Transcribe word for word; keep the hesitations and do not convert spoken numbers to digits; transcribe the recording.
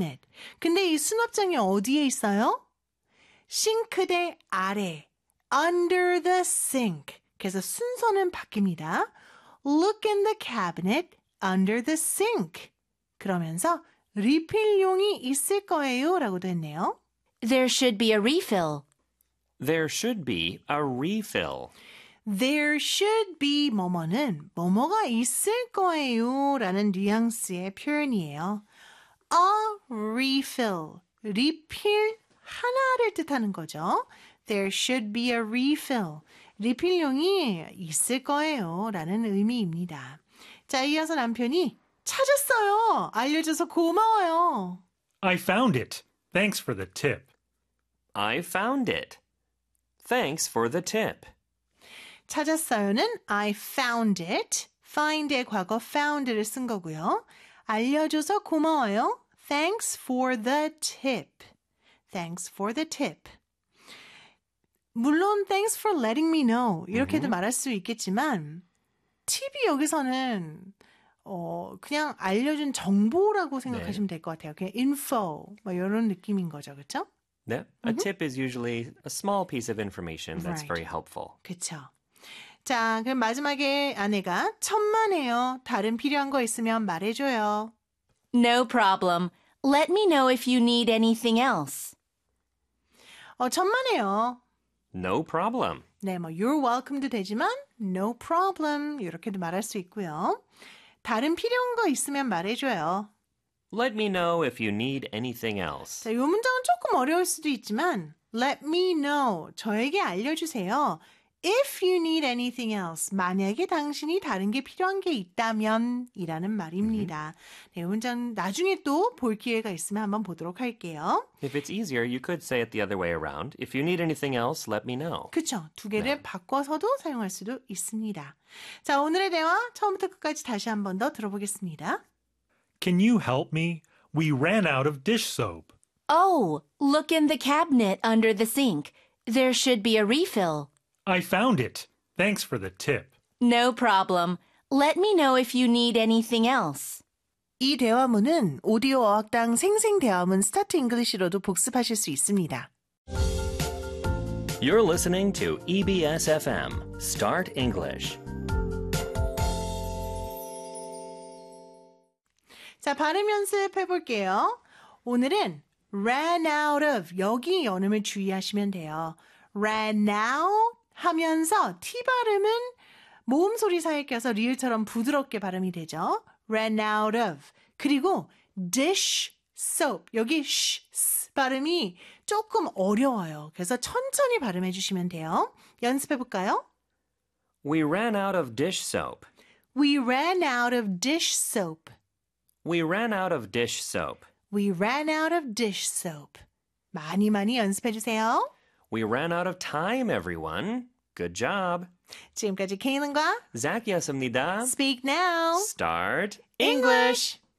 cabinet. 근데 이 수납장이 어디에 있어요? 싱크대 아래. Under the sink. 그래서 순서는 바뀝니다. Look in the cabinet under the sink. 그러면서 리필용이 있을 거예요 라고도 했네요. There should be a refill. There should be a refill. There should be 뭐뭐는 뭐뭐가 있을 거예요 라는 뉘앙스의 표현이에요. A refill. 리필 하나를 뜻하는 거죠. There should be a refill. 리필용이 있을 거예요 라는 의미입니다. 자, 이어서 남편이 찾았어요. 알려줘서 고마워요. I found it. Thanks for the tip. I found it. Thanks for the tip. 찾았어요는 I found it. find의 과거 found를 쓴 거고요. 알려줘서 고마워요. Thanks for the tip. Thanks for the tip. 물론 thanks for letting me know 이렇게도 음. 말할 수 있겠지만 팁이 여기서는 어, 그냥 알려준 정보라고 생각하시면 될 것 같아요. 그냥 info 뭐 이런 느낌인 거죠. 그렇죠? Yeah. A tip is usually a small piece of information that's Right. very helpful. 그렇죠. 자, 그럼 마지막에 아내가 천만에요. 다른 필요한 거 있으면 말해줘요. No problem. Let me know if you need anything else. 어, 천만에요. No problem. 네, 뭐 you're welcome도 되지만 no problem 이렇게도 말할 수 있고요. 다른 필요한 거 있으면 말해줘요. Let me know if you need anything else. 자, 이 문장은 조금 어려울 수도 있지만 let me know, 저에게 알려주세요. If you need anything else, 만약에 당신이 다른 게 필요한 게 있다면 이라는 말입니다. 네, 이 문장 나중에 또 볼 기회가 있으면 한번 보도록 할게요. If it's easier, you could say it the other way around. If you need anything else, let me know. 그렇죠. 두 개를 네. 바꿔서도 사용할 수도 있습니다. 자, 오늘의 대화 처음부터 끝까지 다시 한 번 더 들어보겠습니다. Can you help me? We ran out of dish soap. Oh, look in the cabinet under the sink. There should be a refill. I found it. Thanks for the tip. No problem. Let me know if you need anything else. 이 대화문은 오디오 어학당 생생대화문 스타트 잉글리시로도 복습하실 수 있습니다. You're listening to E B S F M, Start English. 자, 발음 연습해 볼게요. 오늘은 ran out of 여기 연음을 주의하시면 돼요. ran out 하면서 T 발음은 모음 소리 사이에 껴서 리을처럼 부드럽게 발음이 되죠. ran out of. 그리고 dish soap. 여기 sh, s 발음이 조금 어려워요. 그래서 천천히 발음해 주시면 돼요. 연습해 볼까요? We ran out of dish soap. We ran out of dish soap. We ran out of dish soap. We ran out of dish soap. 많이 많이 연습해 주세요. We ran out of time, everyone. Good job. 지금까지 케이는과 Zach이었습니다. Speak Now. Start English.